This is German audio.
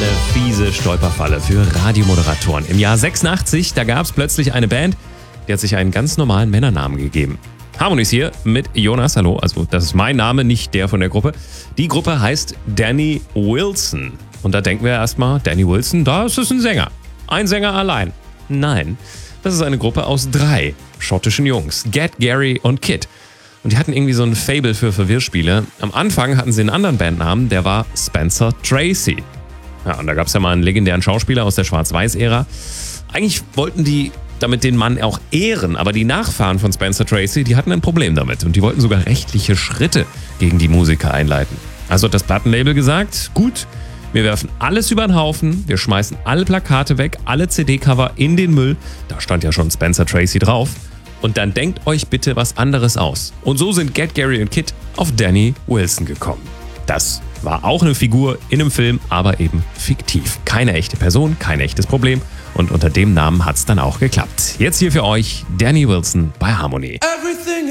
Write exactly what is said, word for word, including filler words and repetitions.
totale, fiese Stolperfalle für Radiomoderatoren. Im Jahr sechsundachtzig, da gab es plötzlich eine Band, die hat sich einen ganz normalen Männernamen gegeben. Harmony ist hier mit Jonas, hallo, also das ist mein Name, nicht der von der Gruppe. Die Gruppe heißt Danny Wilson. Und da denken wir erstmal, Danny Wilson, da ist es ein Sänger. Ein Sänger allein. Nein, das ist eine Gruppe aus drei schottischen Jungs, Ged, Gary und Kit. Und die hatten irgendwie so ein Faible für Verwirrspiele. Am Anfang hatten sie einen anderen Bandnamen, der war Spencer Tracy. Ja, und da gab es ja mal einen legendären Schauspieler aus der Schwarz-Weiß-Ära. Eigentlich wollten die damit den Mann auch ehren, aber die Nachfahren von Spencer Tracy, die hatten ein Problem damit. Und die wollten sogar rechtliche Schritte gegen die Musiker einleiten. Also hat das Plattenlabel gesagt, gut, wir werfen alles über den Haufen, wir schmeißen alle Plakate weg, alle C D-Cover in den Müll. Da stand ja schon Spencer Tracy drauf. Und dann denkt euch bitte was anderes aus. Und so sind Ged, Gary und Kit auf Danny Wilson gekommen. Das war auch eine Figur in einem Film, aber eben fiktiv. Keine echte Person, kein echtes Problem. Und unter dem Namen hat's dann auch geklappt. Jetzt hier für euch Danny Wilson bei Harmony. Everything